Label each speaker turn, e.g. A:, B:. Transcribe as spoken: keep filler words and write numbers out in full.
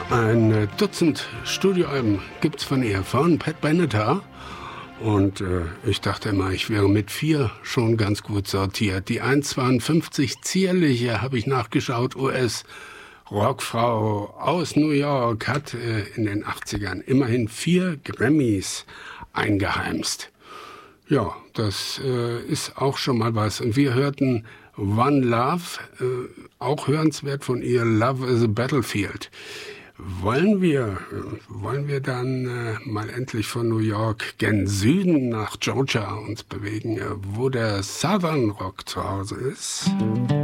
A: Ein äh, Dutzend Studioalben gibt's von ihr, von Pat Benatar. Und äh, ich dachte immer, ich wäre mit vier schon ganz gut sortiert. Die eins Komma zweiundfünfzig zierliche, habe ich nachgeschaut, U S-Rockfrau aus New York, hat äh, in den achtzigern immerhin vier Grammys eingeheimst. Ja, das äh, ist auch schon mal was. Und wir hörten One Love, äh, auch hörenswert von ihr, Love is a Battlefield. Wollen wir, wollen wir dann äh, mal endlich von New York gen Süden nach Georgia uns bewegen, äh, wo der Southern Rock zu Hause ist?